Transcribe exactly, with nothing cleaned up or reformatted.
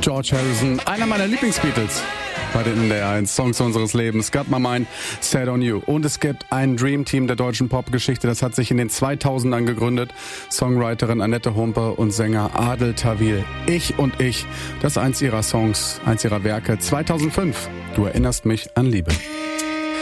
George Harrison, einer meiner Lieblingsbeatles. Bei den N D R eins Songs unseres Lebens. Got My Mind Set on You. Und es gibt ein Dreamteam der deutschen Popgeschichte. Das hat sich in den zweitausendern gegründet. Songwriterin Annette Humpe und Sänger Adel Tawil. Ich und ich. Das ist eins ihrer Songs, eins ihrer Werke. zweitausendfünf. Du erinnerst mich an Liebe.